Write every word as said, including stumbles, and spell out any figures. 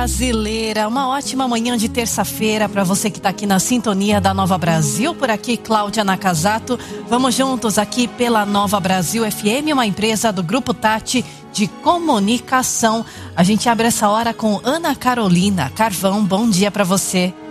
brasileira, uma ótima manhã de terça-feira para você que está aqui na sintonia da Nova Brasil. Por aqui, Cláudia Nakazato. Vamos juntos aqui pela Nova Brasil F M, uma empresa do Grupo Tati de comunicação. A gente abre essa hora com Ana Carolina Carvão. Bom dia para você.